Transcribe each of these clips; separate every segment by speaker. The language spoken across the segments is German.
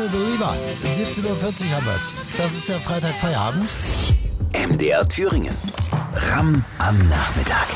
Speaker 1: a Believer. 17:40 Uhr haben wir's. Das ist der Freitagfeierabend.
Speaker 2: MDR Thüringen. Ram am Nachmittag.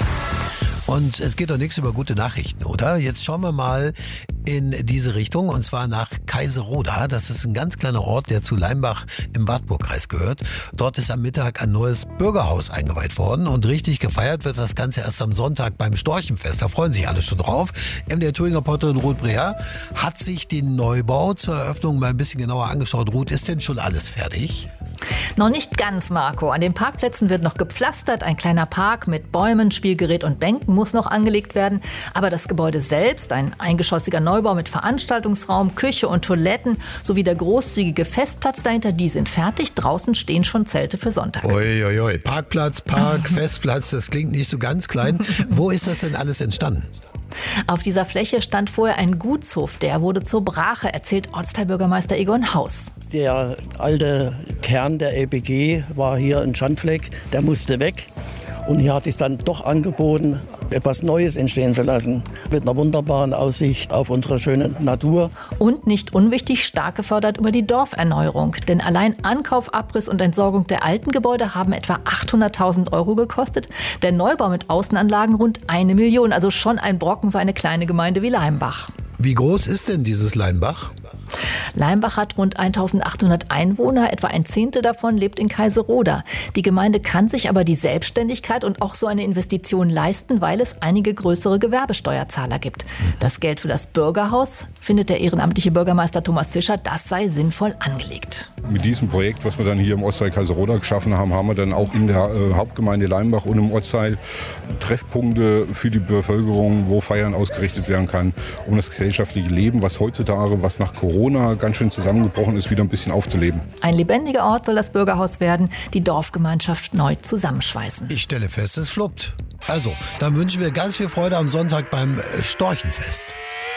Speaker 1: Und es geht doch nichts über gute Nachrichten, oder? Jetzt schauen wir mal in diese Richtung, und zwar nach Kaiseroda. Das ist ein ganz kleiner Ort, der zu Leimbach im Wartburgkreis gehört. Dort ist am Mittag ein neues Bürgerhaus eingeweiht worden und richtig gefeiert wird das Ganze erst am Sonntag beim Storchenfest. Da freuen sich alle schon drauf. MDR Thüringen-Reporterin Ruth Breher hat sich den Neubau zur Eröffnung mal ein bisschen genauer angeschaut. Ruth, ist denn schon alles fertig?
Speaker 3: Noch nicht ganz, Marco. An den Parkplätzen wird noch gepflastert. Ein kleiner Park mit Bäumen, Spielgerät und Bänken muss noch angelegt werden. Aber das Gebäude selbst, ein eingeschossiger Neubau mit Veranstaltungsraum, Küche und Toiletten sowie der großzügige Festplatz dahinter, die sind fertig. Draußen stehen schon Zelte für Sonntag.
Speaker 1: Uiuiui, Parkplatz, Park, Festplatz, das klingt nicht so ganz klein. Wo ist das denn alles entstanden?
Speaker 3: Auf dieser Fläche stand vorher ein Gutshof. Der wurde zur Brache, erzählt Ortsteilbürgermeister Egon Haus.
Speaker 4: Der alte Kern der LPG war hier ein Schandfleck, der musste weg. Und hier hat sich dann doch angeboten, etwas Neues entstehen zu lassen. Mit einer wunderbaren Aussicht auf unsere schöne Natur.
Speaker 3: Und nicht unwichtig, stark gefördert über die Dorferneuerung. Denn allein Ankauf, Abriss und Entsorgung der alten Gebäude haben etwa 800.000 € gekostet. Der Neubau mit Außenanlagen rund 1 Million. Also schon ein Brocken für eine kleine Gemeinde wie Leimbach.
Speaker 1: Wie groß ist denn dieses Leimbach?
Speaker 3: Leimbach hat rund 1.800 Einwohner, etwa ein Zehntel davon lebt in Kaiseroda. Die Gemeinde kann sich aber die Selbstständigkeit und auch so eine Investition leisten, weil es einige größere Gewerbesteuerzahler gibt. Das Geld für das Bürgerhaus, findet der ehrenamtliche Bürgermeister Thomas Fischer, das sei sinnvoll angelegt.
Speaker 5: Mit diesem Projekt, was wir dann hier im Ortsteil Kaiseroda geschaffen haben, haben wir dann auch in der Hauptgemeinde Leimbach und im Ortsteil Treffpunkte für die Bevölkerung, wo Feiern ausgerichtet werden kann, um das gesellschaftliche Leben, was heutzutage, was nach Corona ganz schön zusammengebrochen ist, wieder ein bisschen aufzuleben.
Speaker 3: Ein lebendiger Ort soll das Bürgerhaus werden, die Dorfgemeinschaft neu zusammenschweißen.
Speaker 1: Ich stelle fest, es fluppt. Also, dann wünschen wir ganz viel Freude am Sonntag beim Storchenfest.